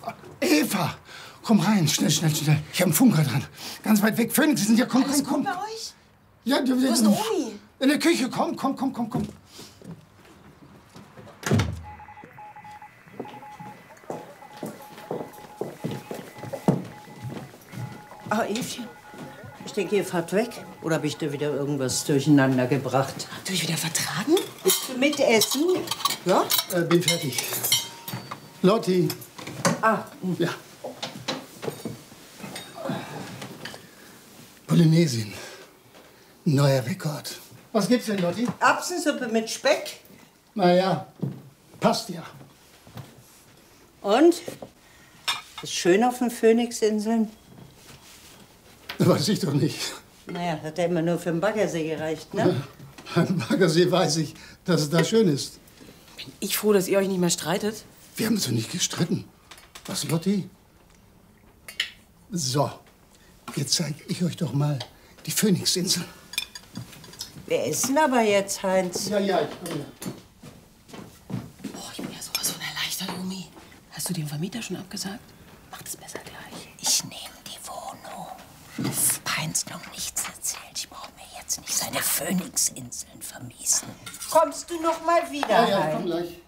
Eva, komm rein, schnell, schnell, schnell. Ich habe einen Funker dran. Ganz weit weg. Phoenix, Sie sind ja, komm, Alles komm, komm. gut bei euch? Ja, Wo ist denn Omi? In der Küche, komm, komm, komm, komm, komm. Ah, Evchen, ich denke, ihr fahrt weg. Oder habe ich da wieder irgendwas durcheinander gebracht? Habt ihr euch wieder vertragen? Willst du mitessen? Ja? Bin fertig. Lotti. Ah, Ja. Polynesien. Neuer Rekord. Was gibt's denn, Lotti? Erbsensuppe mit Speck. Naja, passt ja. Und? Ist schön auf den Phoenixinseln? Weiß ich doch nicht. Naja, hat ja immer nur für den Baggersee gereicht, ne? Beim Baggersee weiß ich, dass es da schön ist. Bin ich froh, dass ihr euch nicht mehr streitet. Wir haben uns doch nicht gestritten. Was, Lotti? So, jetzt zeige ich euch doch mal die Phoenixinseln. Wir essen aber jetzt, Heinz. Ja, ja, ich komme. Boah, ich bin ja sowas von erleichtert, Omi. Hast du dem Vermieter schon abgesagt? Macht es besser gleich. Ich nehme die Wohnung. Heinz noch nichts erzählt. Ich brauche mir jetzt nicht seine Phoenixinseln vermiesen. Kommst du noch mal wieder, Ja, ja, ich Heinz? komm gleich.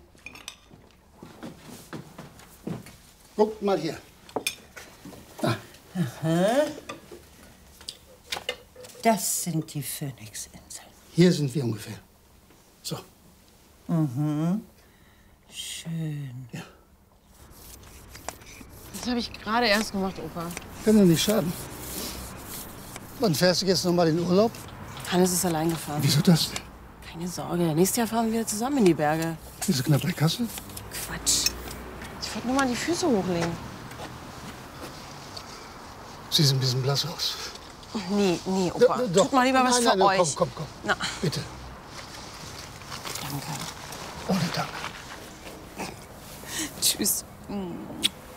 Guckt mal hier. Da. Das sind die Phoenixinseln. Hier sind wir ungefähr. So. Schön. Ja. Das habe ich gerade erst gemacht, Opa. Kann doch nicht schaden. Wann fährst du jetzt noch mal in Urlaub? Hannes ist allein gefahren. Wieso das denn? Keine Sorge, nächstes Jahr fahren wir wieder zusammen in die Berge. Bist du knapp bei Kassel? Quatsch. Ich wollte nur mal die Füße hochlegen. Siehst ein bisschen blass aus. Nee, Opa. Doch. Tut mal lieber was Nein, für nein, euch. Komm. Na, Bitte. danke. Ohne Dank. Tschüss.